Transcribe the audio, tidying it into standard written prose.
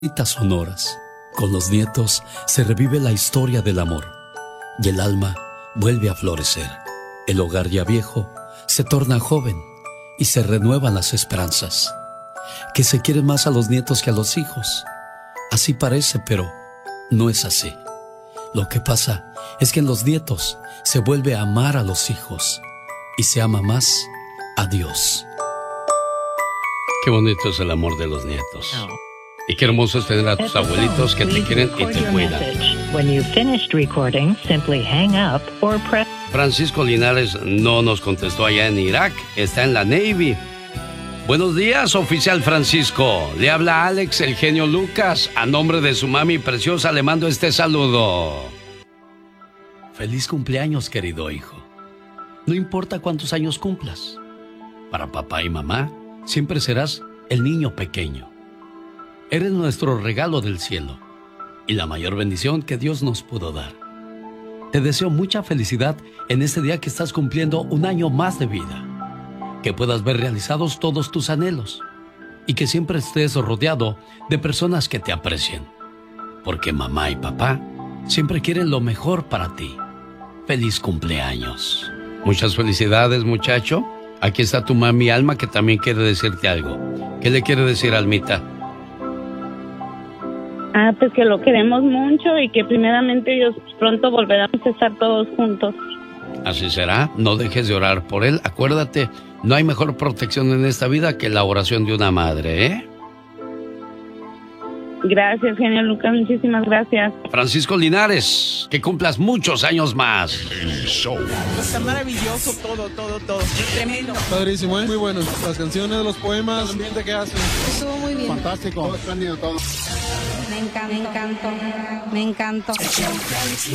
sonoras. Con los nietos se revive la historia del amor y el alma vuelve a florecer. El hogar ya viejo se torna joven y se renuevan las esperanzas. Que se quieren más a los nietos que a los hijos. Así parece, pero no es así. Lo que pasa es que en los nietos se vuelve a amar a los hijos y se ama más a Dios. Qué bonito es el amor de los nietos. Y qué hermoso es tener a tus abuelitos que te quieren y te cuidan. Francisco Linares no nos contestó allá en Irak, está en la Navy. Buenos días, oficial Francisco. Le habla Alex, el genio Lucas. A nombre de su mami preciosa le mando este saludo. Feliz cumpleaños, querido hijo. No importa cuántos años cumplas. Para papá y mamá, siempre serás el niño pequeño. Eres nuestro regalo del cielo y la mayor bendición que Dios nos pudo dar. Te deseo mucha felicidad en este día que estás cumpliendo un año más de vida. Que puedas ver realizados todos tus anhelos y que siempre estés rodeado de personas que te aprecien. Porque mamá y papá siempre quieren lo mejor para ti. Feliz cumpleaños. Muchas felicidades, muchacho. Aquí está tu mami Alma, que también quiere decirte algo. ¿Qué le quiere decir, Almita? Pues que lo queremos mucho y que primeramente Dios pronto volveremos a estar todos juntos. Así será, no dejes de orar por él. Acuérdate, no hay mejor protección en esta vida que la oración de una madre, ¿eh? Gracias, genio Lucas, muchísimas gracias. Francisco Linares, que cumplas muchos años más. El show. Está maravilloso todo. Tremendo. Padrísimo, ¿eh? Muy bueno. Las canciones, los poemas, el ambiente que hacen. Estuvo muy bien. Fantástico. Todo espléndido todo. Me encantó.